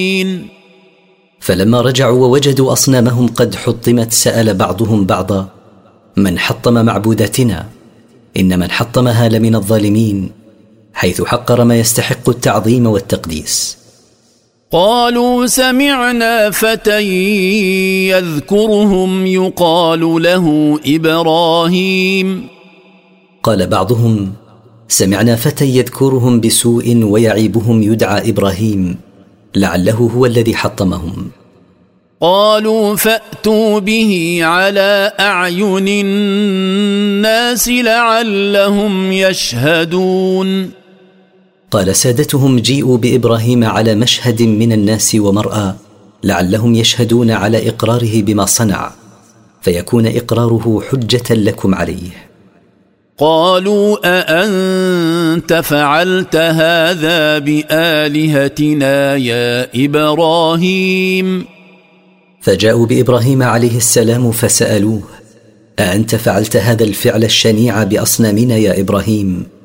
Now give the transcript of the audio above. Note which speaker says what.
Speaker 1: فلما رجعوا ووجدوا أصنامهم قد حطمت سأل بعضهم بعضا: من حطم معبوداتنا؟ إن من حطمها لمن الظالمين، حيث حقر ما يستحق التعظيم والتقديس.
Speaker 2: قالوا سمعنا فتى يذكرهم يقال له إبراهيم.
Speaker 1: قال بعضهم: سمعنا فتى يذكرهم بسوء ويعيبهم يدعى إبراهيم، لعله هو الذي حطمهم.
Speaker 2: قالوا فأتوا به على أعين الناس لعلهم يشهدون.
Speaker 1: قال سادتهم: جيئوا بإبراهيم على مشهد من الناس ومرأى، لعلهم يشهدون على إقراره بما صنع، فيكون إقراره حجة لكم عليه.
Speaker 2: قالوا أأنت فعلت هذا بآلهتنا يا إبراهيم؟
Speaker 1: فجاءوا بإبراهيم عليه السلام فسألوه: أأنت فعلت هذا الفعل الشنيع بأصنامنا يا إبراهيم؟